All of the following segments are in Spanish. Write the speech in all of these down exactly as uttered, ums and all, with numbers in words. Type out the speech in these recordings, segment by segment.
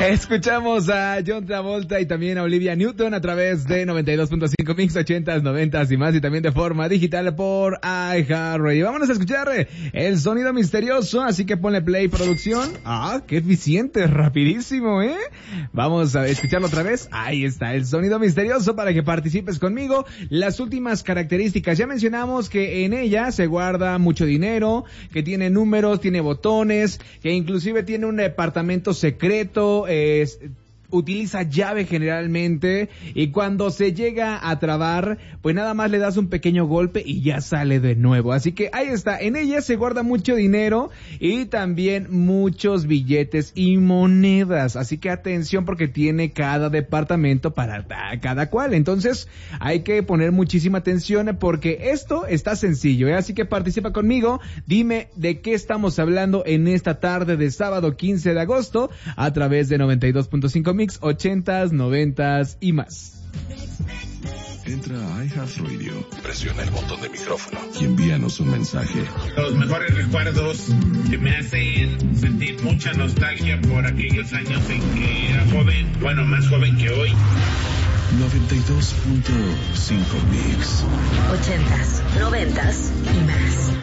Escuchamos a John Travolta y también a Olivia Newton a través de noventa y dos punto cinco Mix, ochentas, noventas y más, y también de forma digital por iHeartRadio. Vámonos a escuchar el sonido misterioso, así que ponle play, producción. Ah, qué eficiente, rapidísimo, ¿eh? Vamos a escucharlo otra vez. Ahí está, el sonido misterioso para que participes conmigo. Las últimas características, ya mencionamos que en ella se guarda mucho dinero, que tiene números, tiene botones, que inclusive tiene un departamento secreto, es, utiliza llave generalmente, y cuando se llega a trabar, pues nada más le das un pequeño golpe y ya sale de nuevo. Así que ahí está, en ella se guarda mucho dinero y también muchos billetes y monedas. Así que atención, porque tiene cada departamento para cada cual. Entonces hay que poner muchísima atención porque esto está sencillo, ¿eh? Así que participa conmigo, dime de qué estamos hablando en esta tarde de sábado quince de agosto a través de noventa y dos punto cinco Mix, ochentas, noventas y más. Entra a iHeartRadio, presiona el botón de micrófono y envíanos un mensaje. Los mejores recuerdos que me hacen sentir mucha nostalgia por aquellos años en que era joven, bueno, más joven que hoy. noventa y dos punto cinco Mix. Ochentas, noventas y más.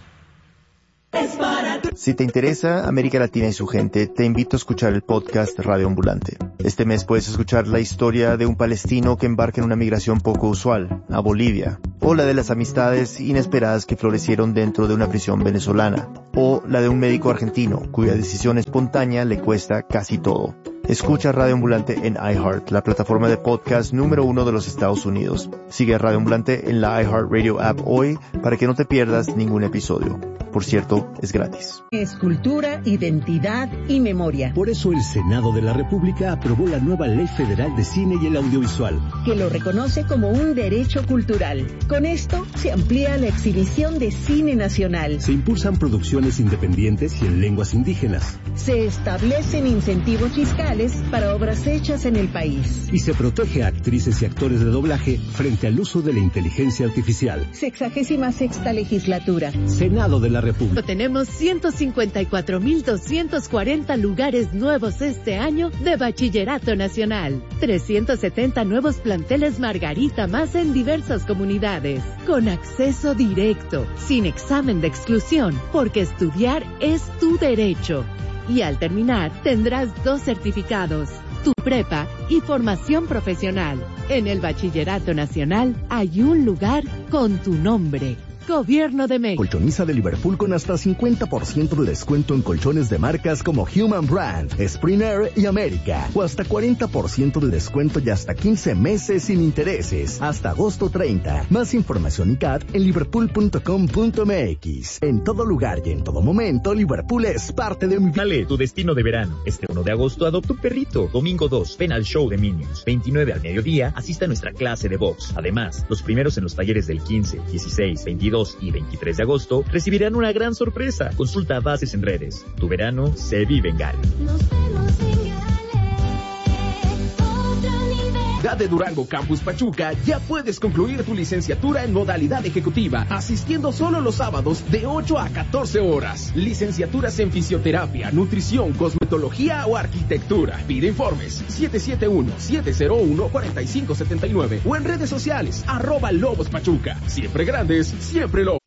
Si te interesa América Latina y su gente, te invito a escuchar el podcast Radio Ambulante. Este mes puedes escuchar la historia de un palestino que embarca en una migración poco usual, a Bolivia, o la de las amistades inesperadas que florecieron dentro de una prisión venezolana, o la de un médico argentino cuya decisión espontánea le cuesta casi todo. Escucha Radio Ambulante en iHeart, la plataforma de podcast número uno de los Estados Unidos. Sigue a Radio Ambulante en la iHeartRadio app hoy para que no te pierdas ningún episodio. Por cierto, es gratis. Es cultura, identidad y memoria. Por eso el Senado de la República aprobó la nueva Ley Federal de Cine y el Audiovisual, que lo reconoce como un derecho cultural. Con esto se amplía la exhibición de cine nacional. Se impulsan producciones independientes y en lenguas indígenas. Se establecen incentivos fiscales para obras hechas en el país. Y se protege a actrices y actores de doblaje frente al uso de la inteligencia artificial. Sexagésima sexta legislatura. Senado de la República. Tenemos ciento cincuenta y cuatro mil doscientos cuarenta lugares nuevos este año de Bachillerato Nacional. trescientos setenta nuevos planteles Margarita más en diversas comunidades. Con acceso directo, sin examen de exclusión, porque estudiar es tu derecho. Y al terminar, tendrás dos certificados, tu prepa y formación profesional. En el Bachillerato Nacional hay un lugar con tu nombre. Gobierno de México. Colchoniza de Liverpool con hasta cincuenta por ciento de descuento en colchones de marcas como Human Brand, Spring Air y América. O hasta cuarenta por ciento de descuento y hasta quince meses sin intereses. Hasta agosto treinta. Más información y C A T en liverpool punto com punto m x. En todo lugar y en todo momento, Liverpool es parte de mi vida. Dale tu destino de verano. Este uno de agosto adopta un perrito. Domingo dos, ven al show de Minions. veintinueve al mediodía, asista a nuestra clase de box. Además, los primeros en los talleres del quince, dieciséis, veintidós y veintitrés de agosto recibirán una gran sorpresa. Consulta bases en redes. Tu verano se vive en Gale. Nos vemos en De Durango Campus Pachuca, ya puedes concluir tu licenciatura en modalidad ejecutiva, asistiendo solo los sábados de ocho a catorce horas. Licenciaturas en fisioterapia, nutrición, cosmetología o arquitectura. Pide informes siete siete uno, siete cero uno, cuatro cinco siete nueve o en redes sociales arroba Lobos Pachuca. Siempre grandes, siempre Lobos.